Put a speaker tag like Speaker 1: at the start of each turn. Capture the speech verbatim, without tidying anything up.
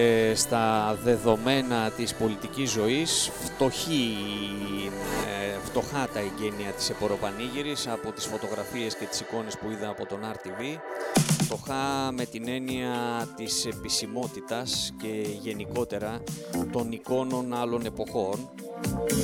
Speaker 1: Ε, στα δεδομένα της πολιτικής ζωής, φτωχή, ε, φτωχά τα εγγένεια της Επορροπανήγυρης από τις φωτογραφίες και τις εικόνες που είδα από τον αρ τι βι, φτωχά με την έννοια της επισημότητας και γενικότερα των εικόνων άλλων εποχών.